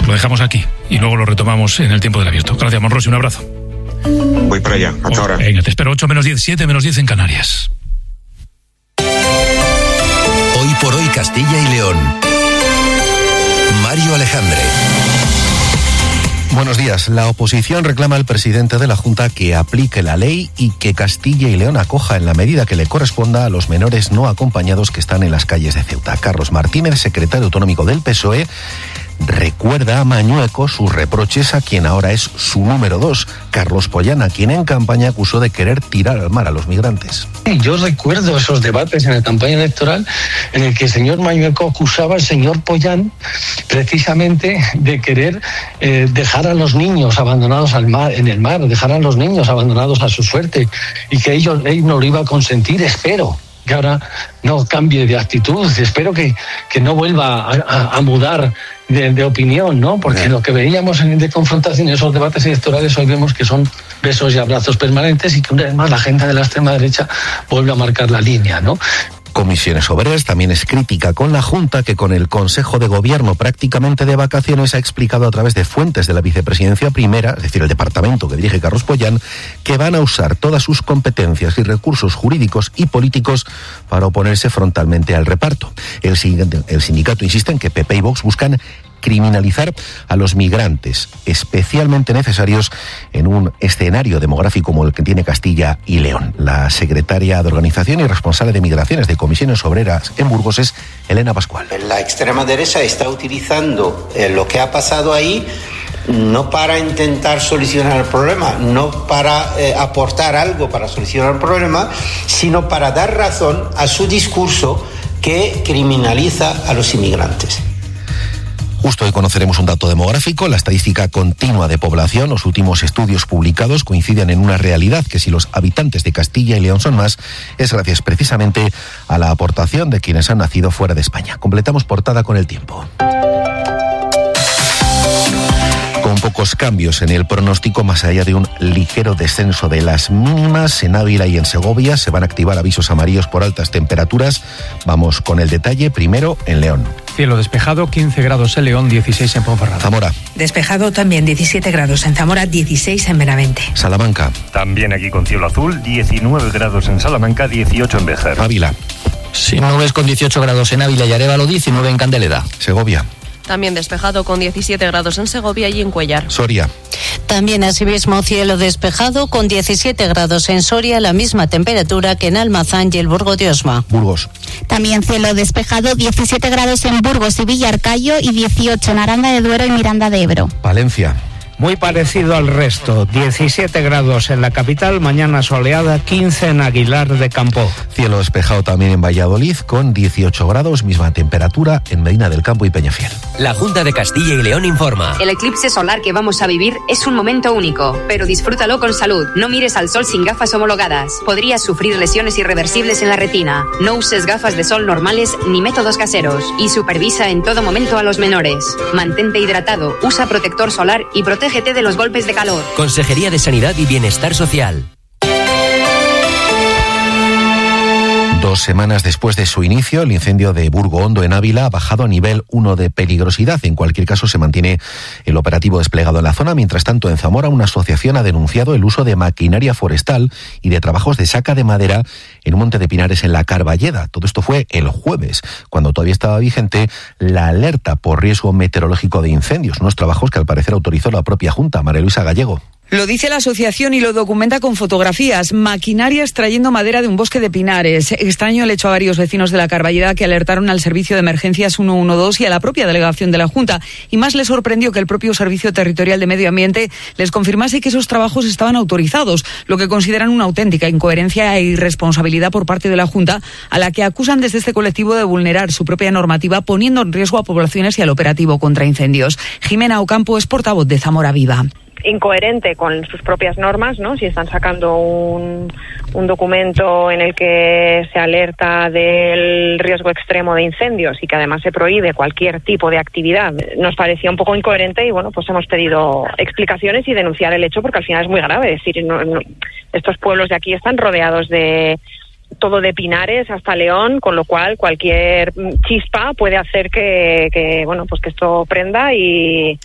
Lo dejamos aquí y luego lo retomamos en el tiempo del abierto. Gracias, Monrosi, un abrazo. Voy para allá, hasta ahora. Venga, te espero 8 menos 10, 7 menos 10 en Canarias. Hoy por hoy Castilla y León. Mario Alejandre. Buenos días. La oposición reclama al presidente de la Junta que aplique la ley y que Castilla y León acoja en la medida que le corresponda a los menores no acompañados que están en las calles de Ceuta. Carlos Martínez, secretario autonómico del PSOE, recuerda a Mañueco sus reproches a quien ahora es su número 2, Carlos Pollán, a quien en campaña acusó de querer tirar al mar a los migrantes. Yo recuerdo esos debates en la campaña electoral en el que el señor Mañueco acusaba al señor Pollán precisamente de querer dejar a los niños abandonados en el mar, dejar a los niños abandonados a su suerte, y que él no lo iba a consentir. Espero que ahora no cambie de actitud, espero que no vuelva a mudar de opinión, ¿no? Porque lo que veíamos de confrontación en esos debates electorales hoy vemos que son besos y abrazos permanentes, y que una vez más la agenda de la extrema derecha vuelve a marcar la línea, ¿no? Comisiones Obreras también es crítica con la Junta, que con el Consejo de Gobierno prácticamente de vacaciones ha explicado a través de fuentes de la vicepresidencia primera, es decir, el departamento que dirige Carlos Pollán, que van a usar todas sus competencias y recursos jurídicos y políticos para oponerse frontalmente al reparto. El sindicato insiste en que PP y Vox buscan criminalizar a los migrantes, especialmente necesarios en un escenario demográfico como el que tiene Castilla y León. La secretaria de Organización y responsable de Migraciones de Comisiones Obreras en Burgos es Elena Pascual. La extrema derecha está utilizando lo que ha pasado ahí no para intentar solucionar el problema, no para aportar algo para solucionar el problema, sino para dar razón a su discurso que criminaliza a los inmigrantes. Justo hoy conoceremos un dato demográfico, la estadística continua de población. Los últimos estudios publicados coinciden en una realidad, que si los habitantes de Castilla y León son más, es gracias precisamente a la aportación de quienes han nacido fuera de España. Completamos portada con el tiempo. Con pocos cambios en el pronóstico, más allá de un ligero descenso de las mínimas, en Ávila y en Segovia se van a activar avisos amarillos por altas temperaturas. Vamos con el detalle, primero en León. Cielo despejado, 15 grados en León, 16 en Ponferrada. Zamora. Despejado también, 17 grados en Zamora, 16 en Benavente. Salamanca. También aquí con cielo azul, 19 grados en Salamanca, 18 en Béjar. Ávila. Sin nubes con 18 grados en Ávila y Arévalo, 19 en Candeleda. Segovia. También despejado con 17 grados en Segovia y en Cuellar. Soria. También asimismo cielo despejado con 17 grados en Soria, la misma temperatura que en Almazán y el Burgo de Osma. Burgos. También cielo despejado, 17 grados en Burgos y Villarcayo y 18 en Aranda de Duero y Miranda de Ebro. Palencia. Muy parecido al resto, 17 grados en la capital, mañana soleada, 15 en Aguilar de Campo. Cielo despejado también en Valladolid con 18 grados, misma temperatura en Medina del Campo y Peñafiel. La Junta de Castilla y León informa. El eclipse solar que vamos a vivir es un momento único, pero disfrútalo con salud. No mires al sol sin gafas homologadas. Podrías sufrir lesiones irreversibles en la retina. No uses gafas de sol normales ni métodos caseros. Y supervisa en todo momento a los menores. Mantente hidratado, usa protector solar y protégete de los golpes de calor. Consejería de Sanidad y Bienestar Social. 2 semanas después de su inicio, el incendio de Burgo Hondo en Ávila ha bajado a nivel 1 de peligrosidad. En cualquier caso, se mantiene el operativo desplegado en la zona. Mientras tanto, en Zamora, una asociación ha denunciado el uso de maquinaria forestal y de trabajos de saca de madera en un monte de pinares en la Carballeda. Todo esto fue el jueves, cuando todavía estaba vigente la alerta por riesgo meteorológico de incendios. Unos trabajos que al parecer autorizó la propia Junta. María Luisa Gallego. Lo dice la asociación y lo documenta con fotografías. Maquinaria extrayendo madera de un bosque de pinares. Extraño el hecho a varios vecinos de la Carballeda que alertaron al servicio de emergencias 112 y a la propia delegación de la Junta. Y más les sorprendió que el propio Servicio Territorial de Medio Ambiente les confirmase que esos trabajos estaban autorizados, lo que consideran una auténtica incoherencia e irresponsabilidad por parte de la Junta, a la que acusan desde este colectivo de vulnerar su propia normativa, poniendo en riesgo a poblaciones y al operativo contra incendios. Jimena Ocampo es portavoz de Zamora Viva. Incoherente con sus propias normas, ¿no? Si están sacando un documento en el que se alerta del riesgo extremo de incendios y que además se prohíbe cualquier tipo de actividad, nos parecía un poco incoherente y bueno, pues hemos pedido explicaciones y denunciar el hecho porque al final es muy grave. Es decir, estos pueblos de aquí están rodeados de todo de pinares hasta León, con lo cual cualquier chispa puede hacer que bueno, pues que esto prenda y